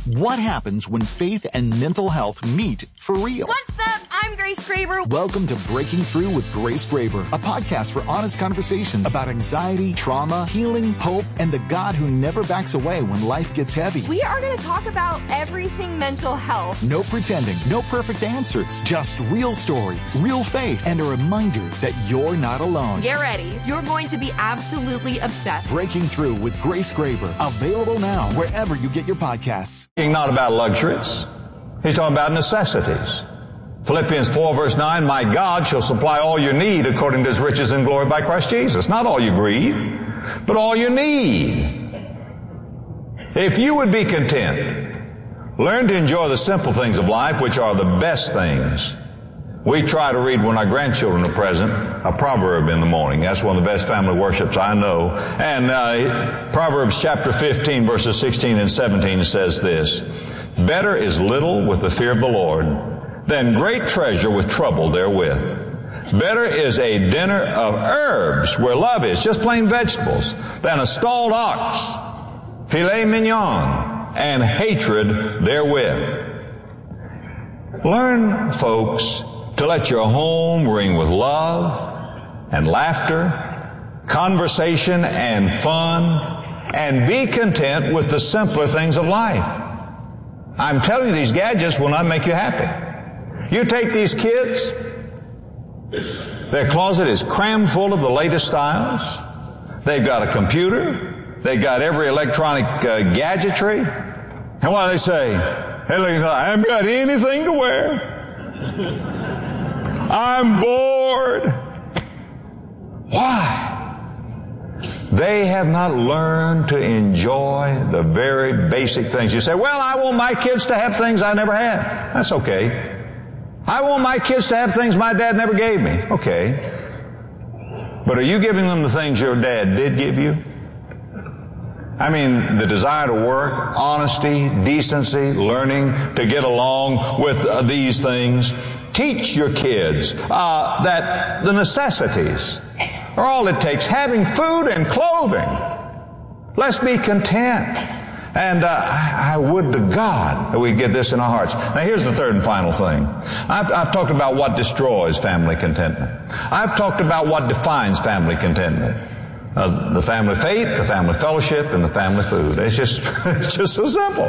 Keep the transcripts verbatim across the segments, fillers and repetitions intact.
What happens when faith and mental health meet for real? What's up? I'm Grace Graber. Welcome to Breaking Through with Grace Graber, a podcast for honest conversations about anxiety, trauma, healing, hope, and the God who never backs away when life gets heavy. We are going to talk about everything mental health. No pretending, no perfect answers, just real stories, real faith, and a reminder that you're not alone. Get ready. You're going to be absolutely obsessed. Breaking Through with Grace Graber, available now wherever you get your podcasts. Not about luxuries. He's talking about necessities. Philippians four verse nine, my God shall supply all your need according to his riches and glory by Christ Jesus. Not all you greed, but all you need. If you would be content, learn to enjoy the simple things of life, which are the best things. We try to read when our grandchildren are present a proverb in the morning. That's one of the best family worships I know. And uh, Proverbs chapter fifteen verses sixteen and seventeen says this, better is little with the fear of the Lord than great treasure with trouble therewith. Better is a dinner of herbs where love is, just plain vegetables, than a stalled ox, filet mignon, and hatred therewith. Learn, folks, to let your home ring with love and laughter, conversation and fun, and be content with the simpler things of life. I'm telling you, these gadgets will not make you happy. You take these kids, their closet is crammed full of the latest styles. They've got a computer. They've got every electronic uh, gadgetry. And what do they say? Hey, look, I haven't got anything to wear. I'm bored. Why? They have not learned to enjoy the very basic things. You say, well, I want my kids to have things I never had. That's okay. I want my kids to have things my dad never gave me. Okay. But are you giving them the things your dad did give you? I mean, the desire to work, honesty, decency, learning to get along with uh, these things. Teach your kids uh, that the necessities are all it takes. Having food and clothing. Let's be content. And uh, I, I would to God that we get this in our hearts. Now here's the third and final thing. I've, I've talked about what destroys family contentment. I've talked about what defines family contentment. Uh, the family faith, the family fellowship, and the family food. It's just, it's just so simple.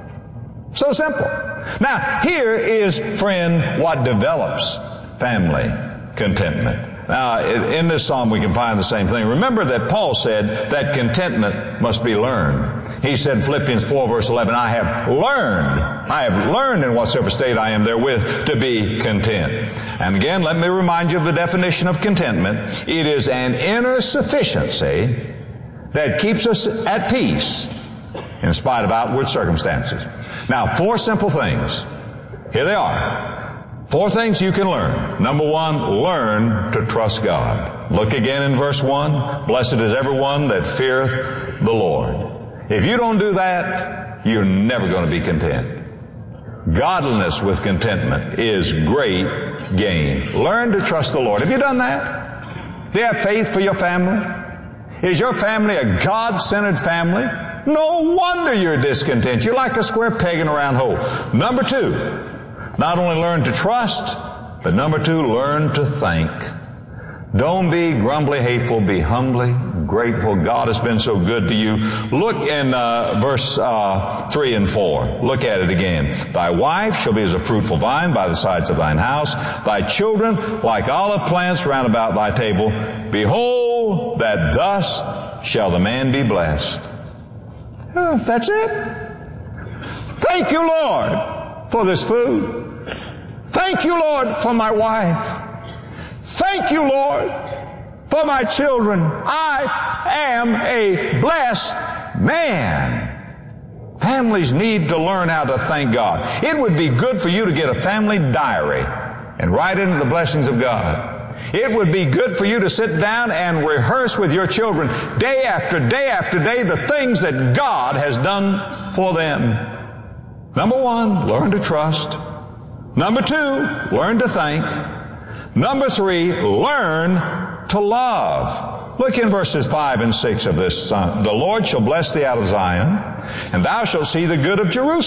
So simple. Now, here is, friend, what develops family contentment. Now, in this psalm we can find the same thing. Remember that Paul said that contentment must be learned. He said in Philippians four verse eleven, I have learned, I have learned in whatsoever state I am therewith to be content. And again, let me remind you of the definition of contentment. It is an inner sufficiency that keeps us at peace in spite of outward circumstances. Now, four simple things. Here they are. Four things you can learn. Number one, learn to trust God. Look again in verse one. Blessed is everyone that feareth the Lord. If you don't do that, you're never going to be content. Godliness with contentment is great gain. Learn to trust the Lord. Have you done that? Do you have faith for your family? Is your family a God-centered family? No wonder you're discontent. You're like a square peg in a round hole. Number two, not only learn to trust, but number two, learn to thank. Don't be grumbly, hateful, be humbly grateful. God has been so good to you. Look in uh, verse uh, three and four. Look at it again. Thy wife shall be as a fruitful vine by the sides of thine house. Thy children like olive plants round about thy table. Behold, that thus shall the man be blessed. Uh, that's it. Thank you, Lord, for this food. Thank you, Lord, for my wife. Thank you, Lord, for my children. I am a blessed man. Families need to learn how to thank God. It would be good for you to get a family diary and write into the blessings of God. It would be good for you to sit down and rehearse with your children day after day after day the things that God has done for them. Number one, learn to trust. Number two, learn to thank. Number three, learn to love. Look in verses five and six of this. Uh, the Lord shall bless thee out of Zion, and thou shalt see the good of Jerusalem.